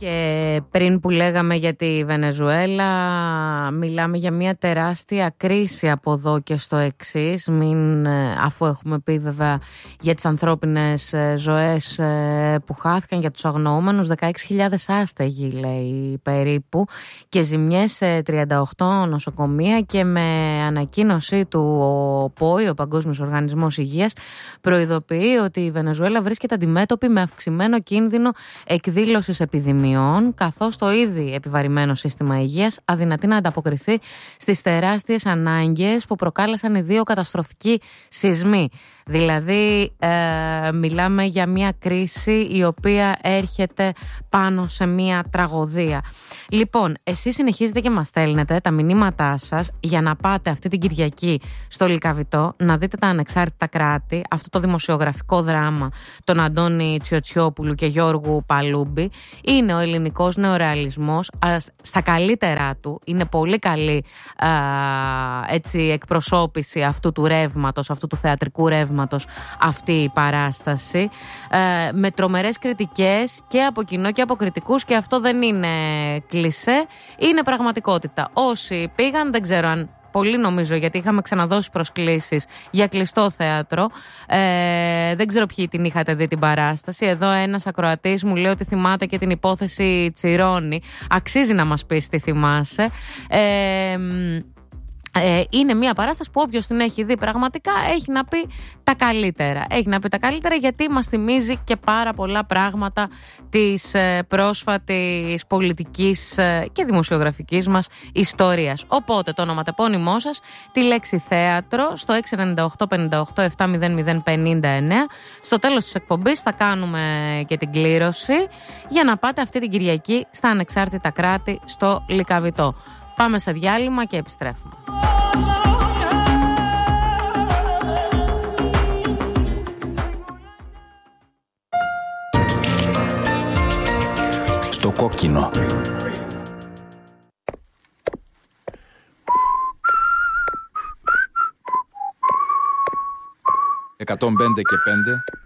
Και πριν που λέγαμε για τη Βενεζουέλα, μιλάμε για μια τεράστια κρίση από εδώ και στο εξής. Αφού έχουμε πει βέβαια για τις ανθρώπινες ζωές που χάθηκαν, για τους αγνοούμενους, 16.000 άστεγοι λέει περίπου και ζημιές σε 38 νοσοκομεία, και με ανακοίνωσή του ο ΠΟΗ, ο Παγκόσμιος Οργανισμός Υγείας, προειδοποιεί ότι η Βενεζουέλα βρίσκεται αντιμέτωπη με αυξημένο κίνδυνο εκδήλωσης επιδημιών, καθώς το ήδη επιβαρημένο σύστημα υγείας αδυνατεί να ανταποκριθεί στις τεράστιες ανάγκες που προκάλεσαν οι δύο καταστροφικοί σεισμοί. Δηλαδή μιλάμε για μια κρίση η οποία έρχεται πάνω σε μια τραγωδία. Λοιπόν, εσείς συνεχίζετε και μας στέλνετε τα μηνύματά σας για να πάτε αυτή την Κυριακή στο Λυκαβητό να δείτε τα Ανεξάρτητα Κράτη, αυτό το δημοσιογραφικό δράμα των Αντώνη Τσιοτσιόπουλου και Γιώργου Παλούμπη. Είναι ο ελληνικός νεορεαλισμός στα καλύτερά του. Είναι πολύ καλή εκπροσώπηση αυτού του ρεύματος, αυτού του θεατρικού ρεύματος, αυτή η παράσταση, με τρομερές κριτικές και από κοινό και από κριτικούς, και αυτό δεν είναι κλισέ, είναι πραγματικότητα. Όσοι πήγαν, δεν ξέρω αν πολύ, νομίζω, γιατί είχαμε ξαναδώσει προσκλήσεις για κλειστό θέατρο. Δεν ξέρω ποιοι την είχατε δει την παράσταση. Εδώ ένας ακροατής μου λέει ότι θυμάται και την υπόθεση Τσιρόνι. Αξίζει να μας πεις τι θυμάσαι. Είναι μια παράσταση που όποιος την έχει δει πραγματικά έχει να πει τα καλύτερα. Έχει να πει τα καλύτερα, γιατί μας θυμίζει και πάρα πολλά πράγματα της πρόσφατης πολιτικής και δημοσιογραφικής μας ιστορίας. Οπότε το ονοματεπώνυμό σας, τη λέξη θέατρο, στο 698-58-700-59. Στο τέλος της εκπομπής θα κάνουμε και την κλήρωση για να πάτε αυτή την Κυριακή στα Ανεξάρτητα Κράτη στο Λυκαβητό. Πάμε σε διάλειμμα και επιστρέφουμε. Στο κόκκινο. 105 και 5.